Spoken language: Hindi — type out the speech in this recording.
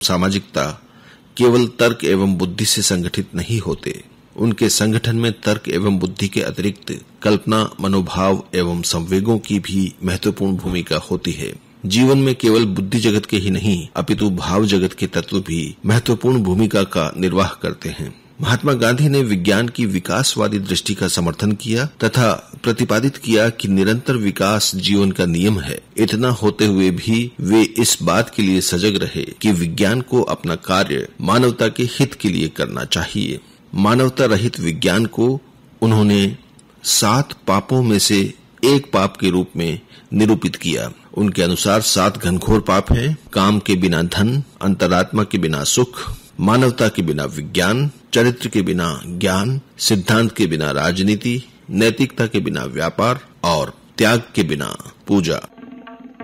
सामाजिकता केवल तर्क एवं बुद्धि से संगठित नहीं होते। उनके संगठन में तर्क एवं बुद्धि के अतिरिक्त कल्पना, मनोभाव एवं संवेगों की भी महत्वपूर्ण भूमिका होती है। जीवन में केवल बुद्धि जगत के ही नहीं अपितु भाव जगत के तत्व भी महत्वपूर्ण भूमिका का निर्वाह करते हैं। महात्मा गांधी ने विज्ञान की विकासवादी दृष्टि का समर्थन किया तथा प्रतिपादित किया कि निरंतर विकास जीवन का नियम है। इतना होते हुए भी वे इस बात के लिए सजग रहे कि विज्ञान को अपना कार्य मानवता के हित के लिए करना चाहिए। मानवता रहित विज्ञान को उन्होंने 7 पापों में से एक पाप के रूप में निरूपित किया। उनके अनुसार 7 घनघोर पाप हैं: काम के बिना धन, अंतरात्मा के बिना सुख, मानवता के बिना विज्ञान, चरित्र के बिना ज्ञान, सिद्धांत के बिना राजनीति, नैतिकता के बिना व्यापार और त्याग के बिना पूजा।